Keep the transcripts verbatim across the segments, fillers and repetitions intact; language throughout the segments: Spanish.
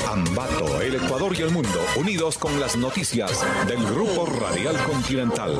Ambato, el Ecuador y el mundo, unidos con las noticias del Grupo Radial Continental.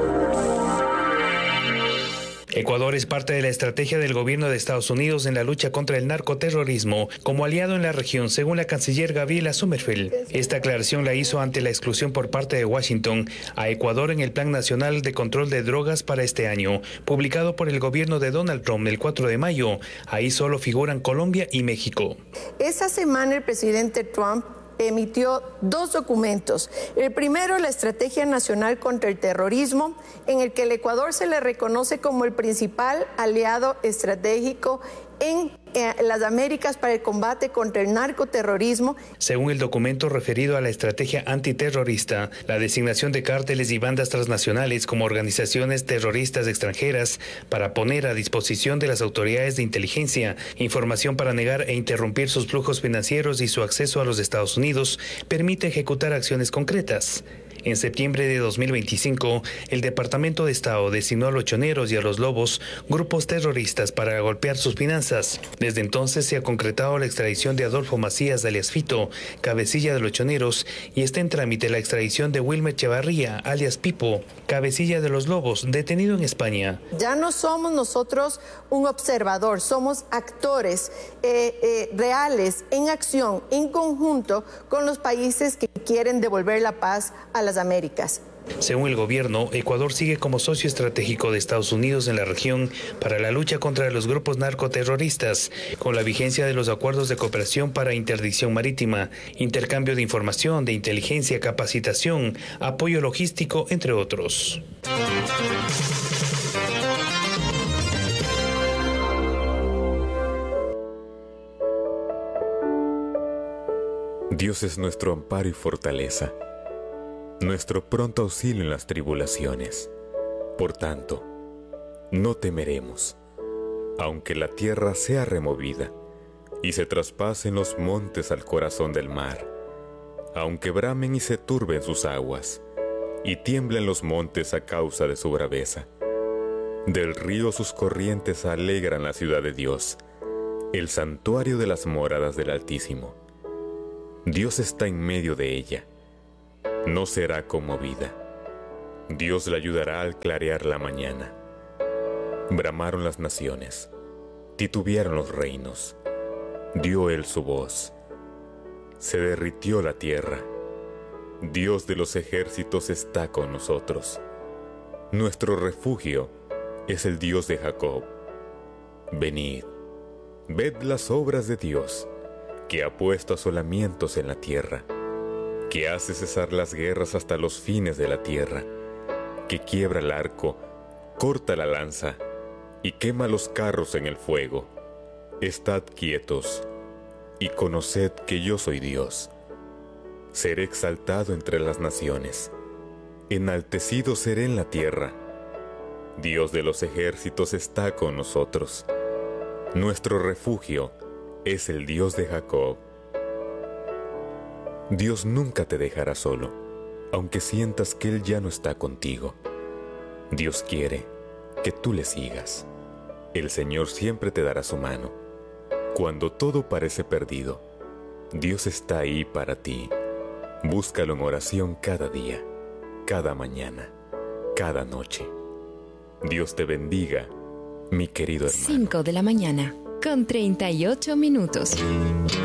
Ecuador es parte de la estrategia del gobierno de Estados Unidos en la lucha contra el narcoterrorismo como aliado en la región, según la canciller Gabriela Sommerfeld. Esta aclaración la hizo ante la exclusión por parte de Washington a Ecuador en el Plan Nacional de Control de Drogas para este año, publicado por el gobierno de Donald Trump el cuatro de mayo. Ahí solo figuran Colombia y México. Esa semana el presidente Trump emitió dos documentos. El primero, la Estrategia Nacional contra el Terrorismo, en el que el Ecuador se le reconoce como el principal aliado estratégico en eh, las Américas para el combate contra el narcoterrorismo. Según el documento referido a la estrategia antiterrorista, la designación de cárteles y bandas transnacionales como organizaciones terroristas extranjeras para poner a disposición de las autoridades de inteligencia información para negar e interrumpir sus flujos financieros y su acceso a los Estados Unidos permite ejecutar acciones concretas. En septiembre de dos mil veinticinco, el Departamento de Estado designó a los choneros y a los lobos grupos terroristas para golpear sus finanzas. Desde entonces se ha concretado la extradición de Adolfo Macías, alias Fito, cabecilla de los choneros, y está en trámite la extradición de Wilmer Chavarría, alias Pipo, cabecilla de los lobos, detenido en España. Ya no somos nosotros un observador, somos actores eh, eh, reales, en acción, en conjunto con los países que quieren devolver la paz a las Américas. Según el gobierno, Ecuador sigue como socio estratégico de Estados Unidos en la región para la lucha contra los grupos narcoterroristas, con la vigencia de los acuerdos de cooperación para interdicción marítima, intercambio de información, de inteligencia, capacitación, apoyo logístico, entre otros. Dios es nuestro amparo y fortaleza, nuestro pronto auxilio en las tribulaciones. Por tanto, no temeremos, aunque la tierra sea removida y se traspasen los montes al corazón del mar, aunque bramen y se turben sus aguas y tiemblen los montes a causa de su braveza. Del río sus corrientes alegran la ciudad de Dios, el santuario de las moradas del Altísimo. Dios está en medio de ella, no será conmovida. Dios la ayudará al clarear la mañana. Bramaron las naciones, titubearon los reinos, dio él su voz. Se derritió la tierra, Dios de los ejércitos está con nosotros. Nuestro refugio es el Dios de Jacob. Venid, ved las obras de Dios, que ha puesto asolamientos en la tierra, que hace cesar las guerras hasta los fines de la tierra, que quiebra el arco, corta la lanza y quema los carros en el fuego. Estad quietos y conoced que yo soy Dios. Seré exaltado entre las naciones, enaltecido seré en la tierra. Dios de los ejércitos está con nosotros. Nuestro refugio es el Dios de Jacob. Dios nunca te dejará solo, aunque sientas que Él ya no está contigo. Dios quiere que tú le sigas. El Señor siempre te dará su mano. Cuando todo parece perdido, Dios está ahí para ti. Búscalo en oración cada día, cada mañana, cada noche. Dios te bendiga, mi querido hermano. cinco de la mañana, con treinta y ocho minutos.